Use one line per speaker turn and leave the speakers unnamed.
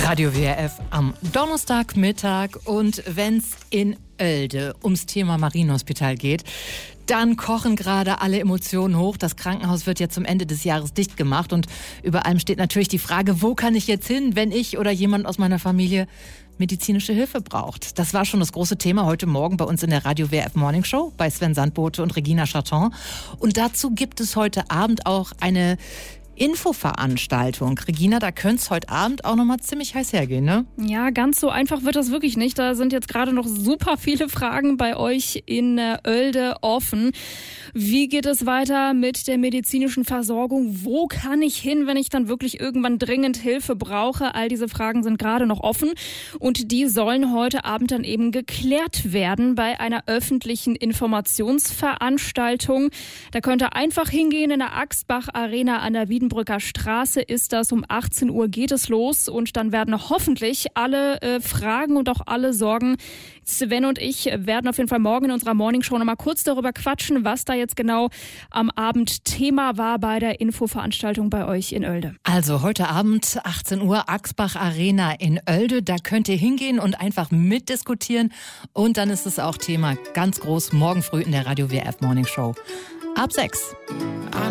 Radio WRF am Donnerstagmittag, und wenn es in Oelde ums Thema Marienhospital geht, dann kochen gerade alle Emotionen hoch. Das Krankenhaus wird ja zum Ende des Jahres dicht gemacht und über allem steht natürlich die Frage, wo kann ich jetzt hin, wenn ich oder jemand aus meiner Familie medizinische Hilfe braucht. Das war schon das große Thema heute Morgen bei uns in der Radio WRF Morning Show bei Sven Sandbote und Regina Charton. Und dazu gibt es heute Abend auch eine Infoveranstaltung. Regina, da könnte es heute Abend auch nochmal ziemlich heiß hergehen, ne?
Ja, ganz so einfach wird das wirklich nicht. Da sind jetzt gerade noch super viele Fragen bei euch in Oelde offen. Wie geht es weiter mit der medizinischen Versorgung? Wo kann ich hin, wenn ich dann wirklich irgendwann dringend Hilfe brauche? All diese Fragen sind gerade noch offen und die sollen heute Abend dann eben geklärt werden bei einer öffentlichen Informationsveranstaltung. Da könnt ihr einfach hingehen in der Axbach Arena an der Wiedenbrücker Straße ist das. Um 18 Uhr geht es los und dann werden hoffentlich alle Fragen und auch alle Sorgen. Sven und ich werden auf jeden Fall morgen in unserer Morningshow noch mal kurz darüber quatschen, was da jetzt genau am Abend Thema war bei der Infoveranstaltung bei euch in Oelde.
Also heute Abend 18 Uhr Axbach Arena in Oelde. Da könnt ihr hingehen und einfach mitdiskutieren. Und dann ist es auch Thema ganz groß morgen früh in der Radio WRF Morning Show ab 6.